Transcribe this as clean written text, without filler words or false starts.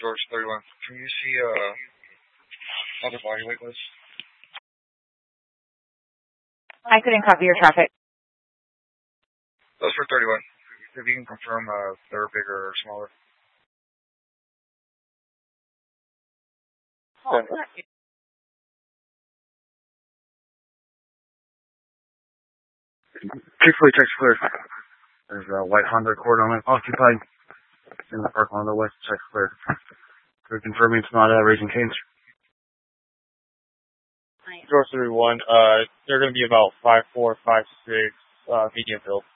George 31. Can you see how the body weight was? I couldn't copy your traffic. That was for 31. If you can confirm they're bigger or smaller. Oh, Chick-fil-A checks clear. There's a white Honda Accord on it, occupied in the park on the west. Checks clear. They're confirming it's not Raising Cane's. George 31, they're going to be about 5'4", 5'6", medium build.